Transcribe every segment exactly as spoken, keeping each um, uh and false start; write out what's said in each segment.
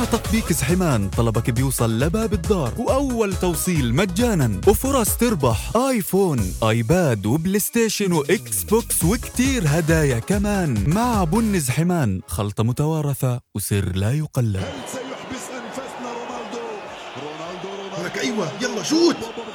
تطبيق زحمان طلبك بيوصل لباب الدار، وأول توصيل مجانا، وفرص تربح آيفون، آيباد، وبلاي ستيشن، وإكس بوكس، وكتير هدايا كمان. مع بن زحمان، خلطة متوارثة وسر لا يقلد. هل سيحبس أنفاسنا رونالدو؟ رونالدو رونالدو لك أيوة يلا شوت.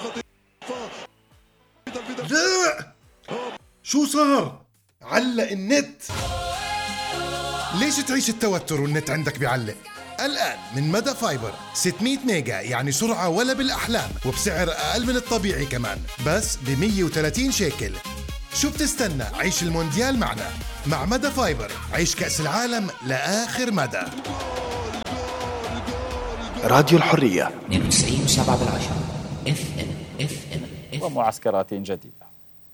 لا شو صار؟ علق النت. ليش تعيش التوتر والنت عندك بيعلق؟ الآن من مدى فايبر ستمية ميجا، يعني سرعة ولا بالأحلام، وبسعر أقل من الطبيعي كمان، بس ب مية وثلاثين شيكل. شو بتستنى؟ عيش المونديال معنا. مع مدى فايبر عيش كأس العالم لآخر مدى. راديو الحرية اثنين وتسعين فاصلة سبعة بالعشرة اف ام اف ام ومعسكرات جديدة.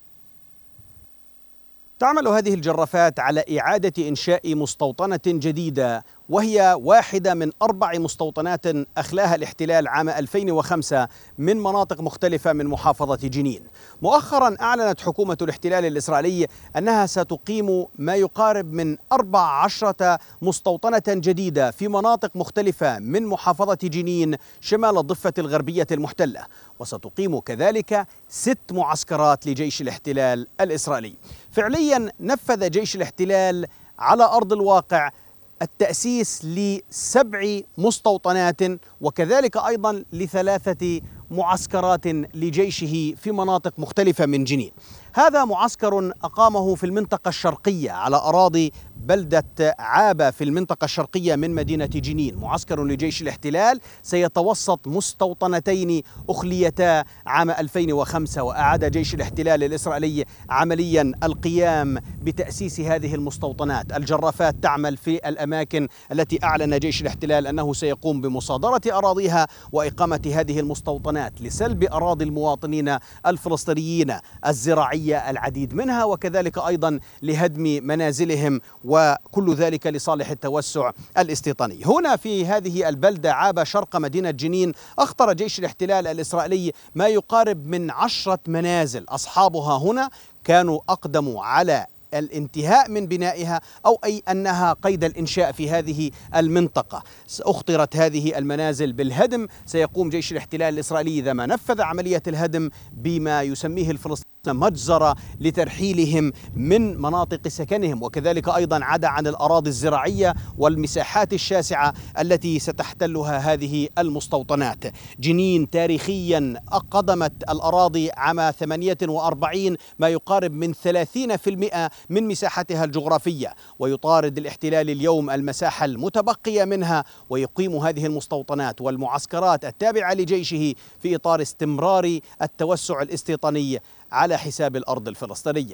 تعمل هذه الجرافات على إعادة إنشاء مستوطنة جديدة، وهي واحدة من أربع مستوطنات أخلاها الاحتلال عام ألفين وخمسة من مناطق مختلفة من محافظة جنين. مؤخرا أعلنت حكومة الاحتلال الإسرائيلي أنها ستقيم ما يقارب من أربع عشرة مستوطنة جديدة في مناطق مختلفة من محافظة جنين شمال الضفة الغربية المحتلة، وستقيم كذلك ست معسكرات لجيش الاحتلال الإسرائيلي. فعليا نفذ جيش الاحتلال على أرض الواقع التأسيس لسبع مستوطنات، وكذلك أيضا لثلاثة معسكرات لجيشه في مناطق مختلفة من جنين. هذا معسكر أقامه في المنطقة الشرقية على أراضي بلدة عابة في المنطقة الشرقية من مدينة جنين، معسكر لجيش الاحتلال سيتوسط مستوطنتين أخليتا عام ألفين وخمسة، وأعاد جيش الاحتلال الإسرائيلي عمليا القيام بتأسيس هذه المستوطنات. الجرافات تعمل في الأماكن التي أعلن جيش الاحتلال أنه سيقوم بمصادرة أراضيها وإقامة هذه المستوطنات لسلب أراضي المواطنين الفلسطينيين الزراعية العديد منها، وكذلك أيضا لهدم منازلهم، وكل ذلك لصالح التوسع الاستيطاني. هنا في هذه البلدة عابة شرق مدينة جنين أخطر جيش الاحتلال الإسرائيلي ما يقارب من عشرة منازل أصحابها هنا كانوا أقدموا على الانتهاء من بنائها أو أي أنها قيد الإنشاء في هذه المنطقة. أخطرت هذه المنازل بالهدم. سيقوم جيش الاحتلال الإسرائيلي إذا ما نفذ عملية الهدم بما يسميه الفلسطينيون مجزرة لترحيلهم من مناطق سكنهم، وكذلك أيضا عدا عن الأراضي الزراعية والمساحات الشاسعة التي ستحتلها هذه المستوطنات. جنين تاريخيا قدمت الأراضي عام ثمانية وأربعين ما يقارب من ثلاثين بالمئة من مساحتها الجغرافية، ويطارد الاحتلال اليوم المساحة المتبقية منها ويقيم هذه المستوطنات والمعسكرات التابعة لجيشه في إطار استمرار التوسع الاستيطاني على حساب الأرض الفلسطينية.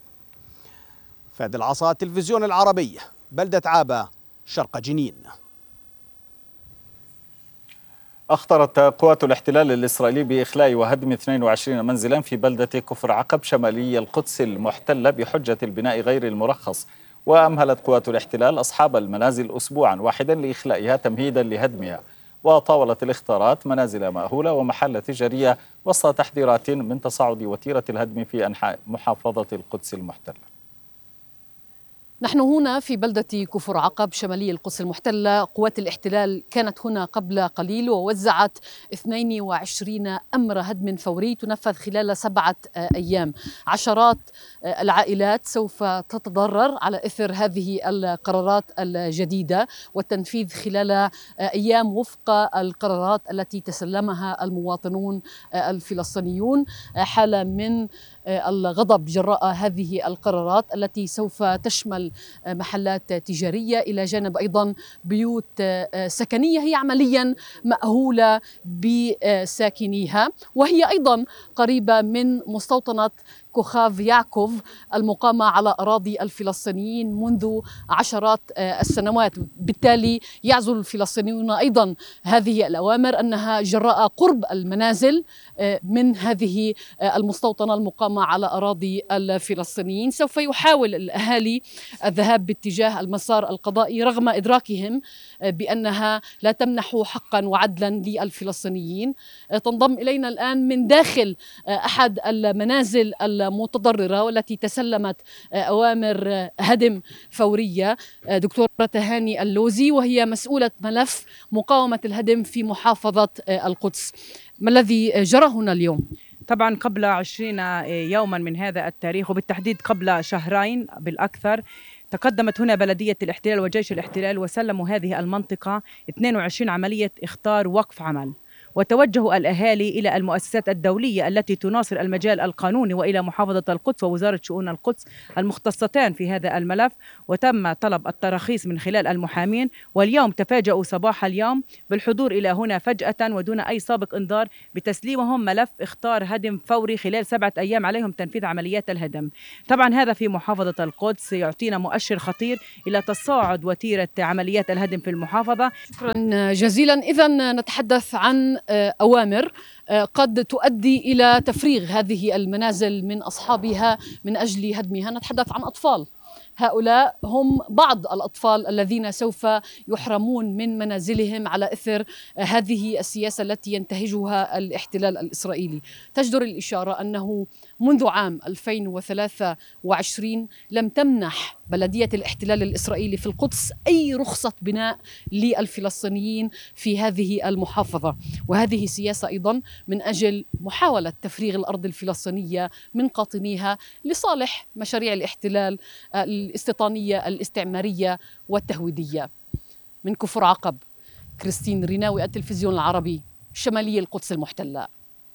فادي العصا، التلفزيون العربي، بلدة عابة شرق جنين. أخطرت قوات الاحتلال الإسرائيلي بإخلاء وهدم اثنين وعشرين منزلا في بلدة كفر عقب شمالي القدس المحتلة بحجة البناء غير المرخص، وأمهلت قوات الاحتلال أصحاب المنازل أسبوعا واحدا لإخلائها تمهيدا لهدمها. وطاولت الاختارات منازل مأهولة ومحل تجارية وسط تحذيرات من تصاعد وتيرة الهدم في أنحاء محافظة القدس المحتلة. نحن هنا في بلدة كفر عقب شمالي القدس المحتلة. قوات الاحتلال كانت هنا قبل قليل ووزعت اثنين وعشرين أمر هدم فوري تنفذ خلال سبعة أيام. عشرات العائلات سوف تتضرر على إثر هذه القرارات الجديدة والتنفيذ خلال أيام وفق القرارات التي تسلمها المواطنون الفلسطينيون. حالة من الغضب جراء هذه القرارات التي سوف تشمل محلات تجارية إلى جانب أيضا بيوت سكنية هي عمليا مأهولة بساكنيها، وهي أيضا قريبة من مستوطنة كوخاف يعقوب المقامة على أراضي الفلسطينيين منذ عشرات السنوات. بالتالي يعزل الفلسطينيون أيضا هذه الأوامر أنها جراء قرب المنازل من هذه المستوطنة المقامة على أراضي الفلسطينيين سوف يحاول الأهالي الذهاب باتجاه المسار القضائي رغم إدراكهم بأنها لا تمنح حقا وعدلا للفلسطينيين. تنضم إلينا الآن من داخل أحد المنازل المتضررة والتي تسلمت أوامر هدم فورية، دكتورة تهاني اللوزي، وهي مسؤولة ملف مقاومة الهدم في محافظة القدس. ما الذي جرى هنا اليوم؟ طبعا قبل عشرين يوما من هذا التاريخ، وبالتحديد قبل شهرين بالأكثر، تقدمت هنا بلدية الاحتلال وجيش الاحتلال وسلموا هذه المنطقة اثنين وعشرين عملية إخطار وقف عمل، وتوجه الأهالي إلى المؤسسات الدولية التي تناصر المجال القانوني وإلى محافظة القدس ووزارة شؤون القدس المختصتان في هذا الملف، وتم طلب التراخيص من خلال المحامين. واليوم تفاجؤوا صباح اليوم بالحضور إلى هنا فجأة ودون أي سابق إنذار بتسليمهم ملف إخطار هدم فوري خلال سبعة أيام عليهم تنفيذ عمليات الهدم. طبعا هذا في محافظة القدس يعطينا مؤشر خطير إلى تصاعد وتيرة عمليات الهدم في المحافظة. شكرا جزيلا. إذن نتحدث عن أوامر قد تؤدي إلى تفريغ هذه المنازل من أصحابها من أجل هدمها. نتحدث عن أطفال، هؤلاء هم بعض الأطفال الذين سوف يحرمون من منازلهم على إثر هذه السياسة التي ينتهجها الاحتلال الإسرائيلي. تجدر الإشارة أنه منذ عام ألفين وثلاثة وعشرين لم تمنح بلدية الاحتلال الإسرائيلي في القدس أي رخصة بناء للفلسطينيين في هذه المحافظة، وهذه سياسة أيضا من أجل محاولة تفريغ الأرض الفلسطينية من قاطنيها لصالح مشاريع الاحتلال الاستيطانية الاستعمارية والتهويدية. من كفر عقب، كريستين ريناوي، التلفزيون العربي، شمالي القدس المحتلة.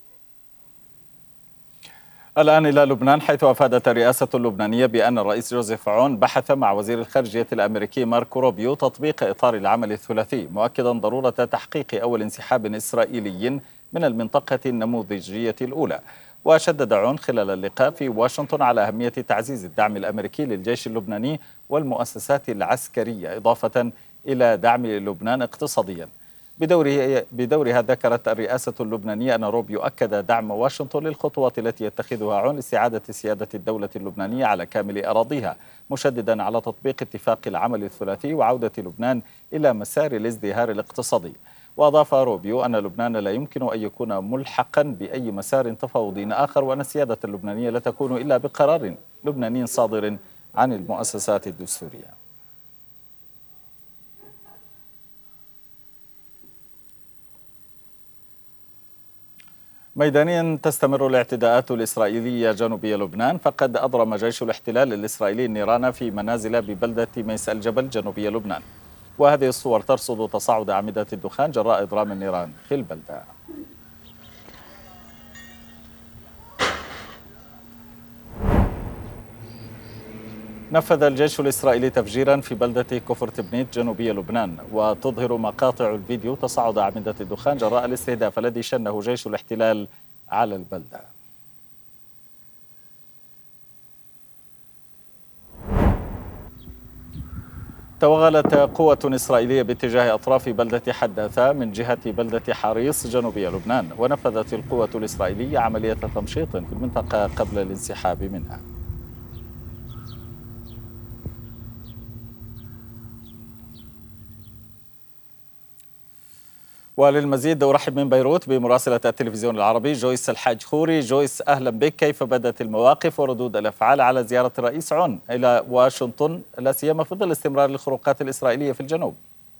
الآن إلى لبنان، حيث أفادت الرئاسة اللبنانية بأن الرئيس جوزيف عون بحث مع وزير الخارجية الأمريكي ماركو روبيو تطبيق إطار العمل الثلاثي، مؤكدا ضرورة تحقيق أول انسحاب إسرائيلي من المنطقة النموذجية الأولى. وشدد عون خلال اللقاء في واشنطن على أهمية تعزيز الدعم الأمريكي للجيش اللبناني والمؤسسات العسكرية، إضافة إلى دعم لبنان اقتصاديا. بدوره بدورها ذكرت الرئاسة اللبنانية أن روبيو أكد دعم واشنطن للخطوات التي يتخذها عون لاستعادة سيادة الدولة اللبنانية على كامل أراضيها، مشددا على تطبيق اتفاق العمل الثلاثي وعودة لبنان إلى مسار الازدهار الاقتصادي. وأضاف روبيو أن لبنان لا يمكن أن يكون ملحقا بأي مسار تفاوضي آخر، وأن السيادة اللبنانية لا تكون إلا بقرار لبناني صادر عن المؤسسات الدستورية. ميدانيا تستمر الاعتداءات الإسرائيلية جنوبي لبنان، فقد أضرم جيش الاحتلال الإسرائيلي النيران في منازل ببلدة ميس الجبل جنوبي لبنان، وهذه الصور ترصد تصاعد أعمدة الدخان جراء إضرام النيران في البلدة. نفذ الجيش الإسرائيلي تفجيرا في بلدة كفر تبنيت جنوبي لبنان، وتظهر مقاطع الفيديو تصاعد أعمدة الدخان جراء الاستهداف الذي شنه جيش الاحتلال على البلدة. توغلت قوة إسرائيلية باتجاه أطراف بلدة حداثة من جهة بلدة حريص جنوبي لبنان، ونفذت القوة الإسرائيلية عملية تمشيط في المنطقة قبل الانسحاب منها. وللمزيد أرحب من بيروت بمراسلة التلفزيون العربي جويس الحاج خوري. جويس، أهلا بك. كيف بدت المواقف وردود الأفعال على زيارة الرئيس عون إلى واشنطن، لا سيما في ظل استمرار الخروقات الإسرائيلية في الجنوب؟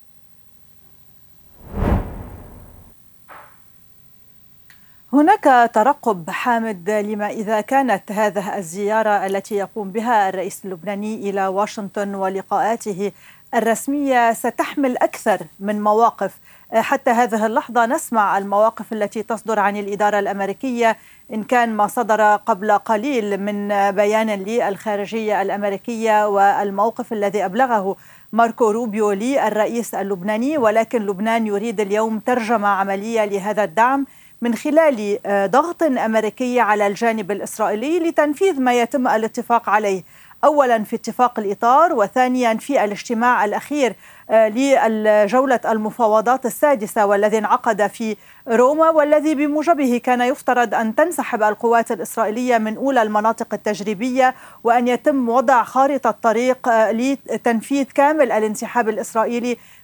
هناك ترقب حامد لما إذا كانت هذه الزيارة التي يقوم بها الرئيس اللبناني إلى واشنطن ولقاءاته الرسمية ستحمل أكثر من مواقف. حتى هذه اللحظة نسمع المواقف التي تصدر عن الإدارة الأمريكية، إن كان ما صدر قبل قليل من بيان للخارجية الأمريكية والموقف الذي أبلغه ماركو روبيو للرئيس اللبناني، ولكن لبنان يريد اليوم ترجمة عملية لهذا الدعم من خلال ضغط أمريكي على الجانب الإسرائيلي لتنفيذ ما يتم الاتفاق عليه، أولا في اتفاق الإطار، وثانيا في الاجتماع الأخير لجولة المفاوضات السادسة والذي انعقد في روما، والذي بموجبه كان يفترض أن تنسحب القوات الإسرائيلية من أولى المناطق التجريبية وأن يتم وضع خارطة طريق لتنفيذ كامل الانسحاب الإسرائيلي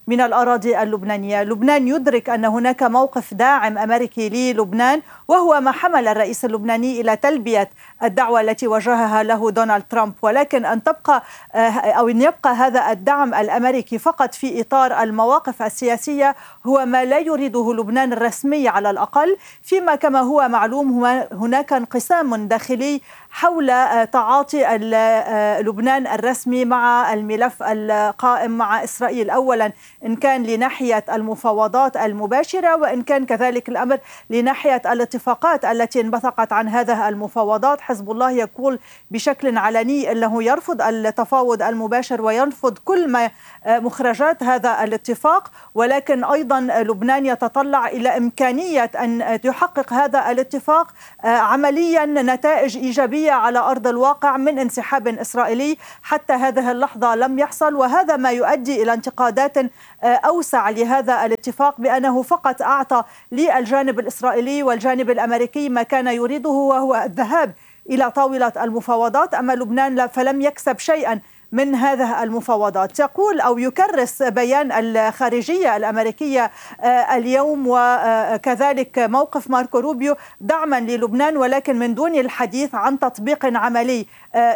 من الأراضي اللبنانية. لبنان يدرك أن هناك موقف داعم أمريكي للبنان، وهو ما حمل الرئيس اللبناني إلى تلبية الدعوة التي وجهها له دونالد ترامب، ولكن أن تبقى أو أن يبقى هذا الدعم الأمريكي فقط في إطار المواقف السياسية هو ما لا يريده لبنان الرسمي على الأقل، فيما كما هو معلوم هناك انقسام داخلي حول تعاطي لبنان الرسمي مع الملف القائم مع إسرائيل، أولا إن كان لناحية المفاوضات المباشرة، وإن كان كذلك الأمر لناحية الاتفاقات التي انبثقت عن هذه المفاوضات. حزب الله يقول بشكل علني أنه يرفض التفاوض المباشر ويرفض كل ما مخرجات هذا الاتفاق، ولكن أيضا لبنان يتطلع إلى إمكانية أن يحقق هذا الاتفاق عمليا نتائج إيجابية على أرض الواقع من انسحاب إسرائيلي. حتى هذه اللحظة لم يحصل، وهذا ما يؤدي إلى انتقادات أوسع لهذا الاتفاق بأنه فقط أعطى للجانب الإسرائيلي والجانب الأمريكي ما كان يريده، وهو الذهاب إلى طاولة المفاوضات، أما لبنان فلم يكسب شيئا من هذه المفاوضات. يقول أو يكرس بيان الخارجية الأمريكية اليوم وكذلك موقف ماركو روبيو دعما للبنان، ولكن من دون الحديث عن تطبيق عملي،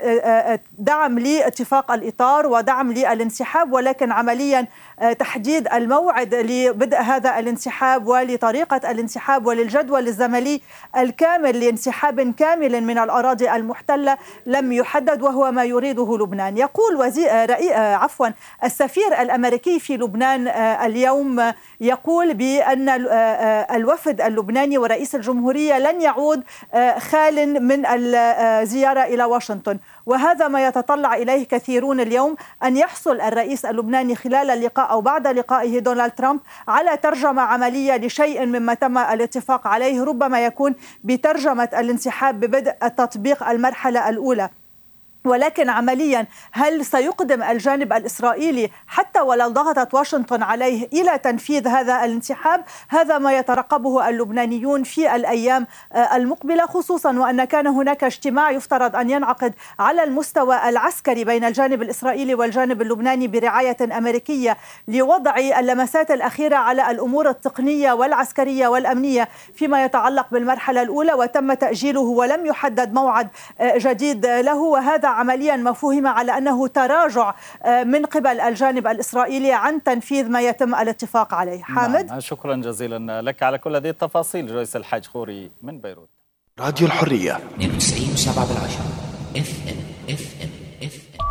دعم لاتفاق الإطار ودعم للانسحاب، ولكن عمليا تحديد الموعد لبدء هذا الانسحاب ولطريقة الانسحاب وللجدول الزمني الكامل لانسحاب كامل من الأراضي المحتلة لم يحدد، وهو ما يريده لبنان. يقول وزير عفوا السفير الأمريكي في لبنان اليوم يقول بأن الوفد اللبناني ورئيس الجمهورية لن يعود خال من الزيارة إلى واشنطن، وهذا ما يتطلع إليه كثيرون اليوم، أن يحصل الرئيس اللبناني خلال اللقاء أو بعد لقائه دونالد ترامب على ترجمة عملية لشيء مما تم الاتفاق عليه، ربما يكون بترجمة الانسحاب ببدء التطبيق المرحلة الأولى. ولكن عمليا هل سيقدم الجانب الإسرائيلي حتى ولو ضغطت واشنطن عليه إلى تنفيذ هذا الانسحاب؟ هذا ما يترقبه اللبنانيون في الأيام المقبلة، خصوصا وأن كان هناك اجتماع يفترض أن ينعقد على المستوى العسكري بين الجانب الإسرائيلي والجانب اللبناني برعاية أمريكية لوضع اللمسات الأخيرة على الأمور التقنية والعسكرية والأمنية فيما يتعلق بالمرحلة الأولى، وتم تأجيله ولم يحدد موعد جديد له، وهذا عمليا ما فهم على أنه تراجع من قبل الجانب الإسرائيلي عن تنفيذ ما يتم الاتفاق عليه. حامد، نعم. شكرا جزيلا لك على كل هذه التفاصيل. جويس الحاج خوري من بيروت. راديو الحرية اثنين وتسعين وسبعة بالعشرة اف ام اف ام اف ام.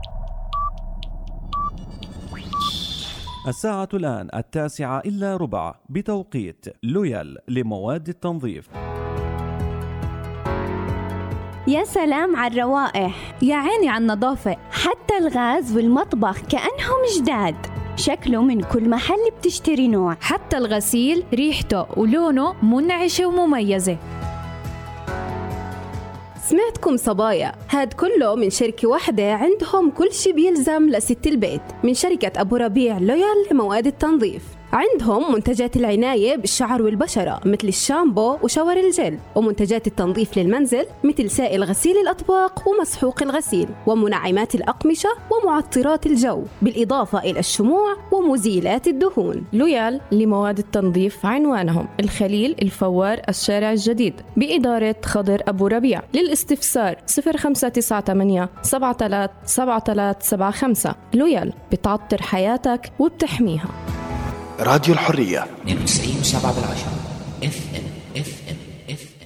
الساعة الآن التاسعة إلا ربع بتوقيت لويال لمواد التنظيف. يا سلام على الروائح، يا عيني على النظافة، حتى الغاز والمطبخ كأنهم جداد. شكله من كل محل بتشتري نوع، حتى الغسيل ريحته ولونه منعشة ومميزة. سمعتكم صبايا، هاد كله من شركة واحدة عندهم كل شي بيلزم لست البيت، من شركة أبو ربيع لويال لمواد التنظيف. عندهم منتجات العناية بالشعر والبشرة مثل الشامبو وشاور الجل، ومنتجات التنظيف للمنزل مثل سائل غسيل الأطباق ومسحوق الغسيل، ومنعمات الأقمشة ومعطرات الجو، بالإضافة إلى الشموع ومزيلات الدهون. لويال لمواد التنظيف عنوانهم الخليل الفوار الشارع الجديد بإدارة خضر أبو ربيع. للاستفسار صفر خمسة تسعة ثمانية سبعة ثلاثة سبعة ثلاثة سبعة خمسة. لويال بتعطر حياتك وبتحميها. راديو الحرية اثنين وتسعين وسبعة بالعشرة اف ام اف ام اف ام.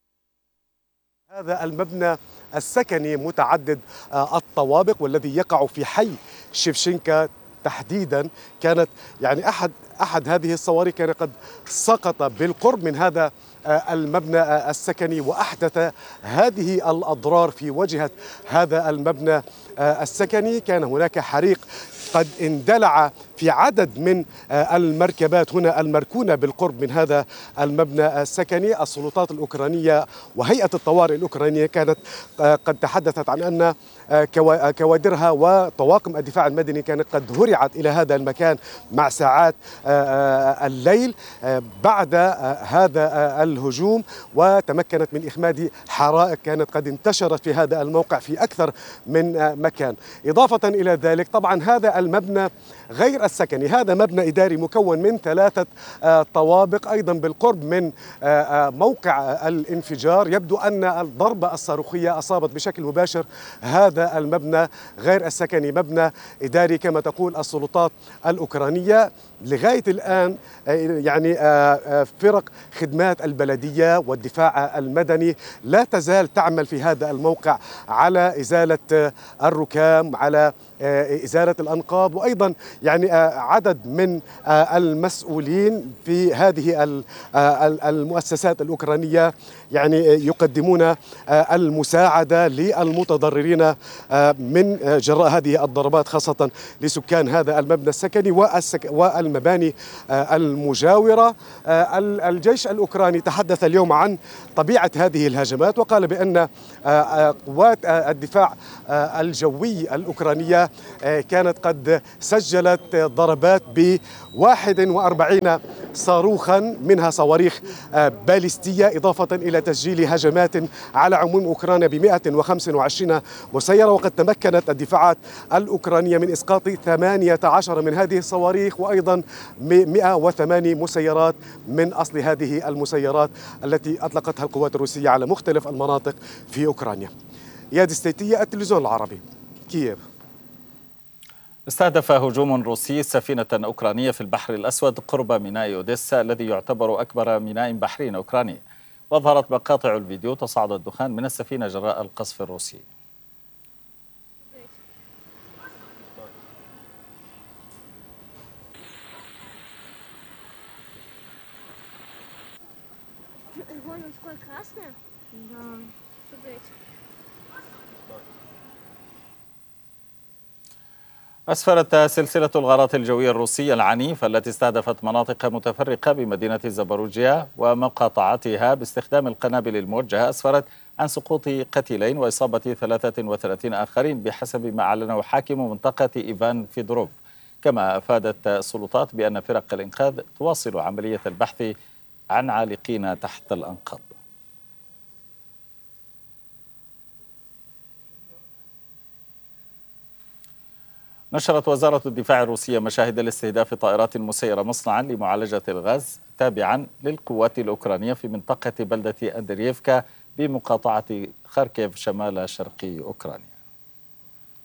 هذا المبنى السكني متعدد الطوابق والذي يقع في حي شفشنكا تحديدا، كانت يعني احد احد هذه الصواريخ كان قد سقط بالقرب من هذا المبنى السكني وأحدث هذه الأضرار في واجهة هذا المبنى السكني. كان هناك حريق قد اندلع في عدد من المركبات هنا المركونة بالقرب من هذا المبنى السكني. السلطات الأوكرانية وهيئة الطوارئ الأوكرانية كانت قد تحدثت عن أن كوادرها وطواقم الدفاع المدني كانت قد هرعت إلى هذا المكان مع ساعات الليل بعد هذا الهجوم، وتمكنت من إخماد حرائق كانت قد انتشرت في هذا الموقع في أكثر من مكان. إضافة إلى ذلك طبعا هذا المبنى غير السكني. هذا مبنى إداري مكون من ثلاثة طوابق أيضا بالقرب من موقع الانفجار. يبدو أن الضربة الصاروخية أصابت بشكل مباشر هذا المبنى غير السكني، مبنى إداري كما تقول السلطات الأوكرانية. لغاية الآن يعني فرق خدمات البلدية والدفاع المدني لا تزال تعمل في هذا الموقع على إزالة الركام، على إزالة الأنقاض، وأيضا يعني عدد من المسؤولين في هذه المؤسسات الأوكرانية يعني يقدمون المساعدة للمتضررين من جراء هذه الضربات، خاصة لسكان هذا المبنى السكني والمباني المجاورة. الجيش الأوكراني تحدث اليوم عن طبيعة هذه الهجمات وقال بأن قوات الدفاع الجوي الأوكرانية كانت قد سجلت ضربات ب واحد وأربعين صاروخا منها صواريخ باليستية، إضافة إلى تسجيل هجمات على عموم أوكرانيا ب مئة وخمسة وعشرين مسيرة. وقد تمكنت الدفاعات الأوكرانية من إسقاط ثمانية عشر من هذه الصواريخ، وأيضا مئة وثمانية مسيرات من أصل هذه المسيرات التي أطلقتها القوات الروسية على مختلف المناطق في أوكرانيا. إياد ستيتية، التلفزيون العربي، كييف. استهدف هجوم روسي سفينة أوكرانية في البحر الأسود قرب ميناء أوديسا الذي يعتبر أكبر ميناء بحري أوكراني. وأظهرت مقاطع الفيديو تصاعد الدخان من السفينة جراء القصف الروسي. أسفرت سلسلة الغارات الجوية الروسية العنيفة التي استهدفت مناطق متفرقة بمدينة زاباروجيا ومقاطعتها باستخدام القنابل الموجهة، أسفرت عن سقوط قتيلين وإصابة ثلاثة وثلاثين آخرين بحسب ما أعلنه حاكم منطقة إيفان فيدروف. كما أفادت السلطات بأن فرق الإنقاذ تواصل عملية البحث عن عالقين تحت الأنقاض. نشرت وزارة الدفاع الروسية مشاهد الاستهداف طائرات مسيرة مصنعا لمعالجة الغاز تابعا للقوات الأوكرانية في منطقة بلدة أندرييفكا بمقاطعة خاركيف شمال شرقي أوكرانيا.